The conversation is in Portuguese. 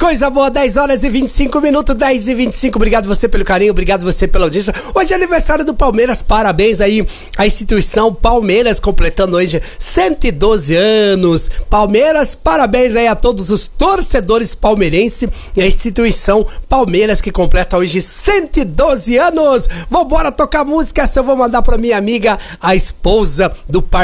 coisa boa, 10 horas e 25 minutos, 10 e 25. Obrigado você pelo carinho, obrigado você pela audiência. Hoje é aniversário do Palmeiras, parabéns aí à instituição Palmeiras, completando hoje 112 anos. Palmeiras, parabéns aí a todos os torcedores palmeirenses e a instituição Palmeiras que completa hoje 112 anos. Vambora tocar música, essa eu vou mandar pra minha amiga, a esposa do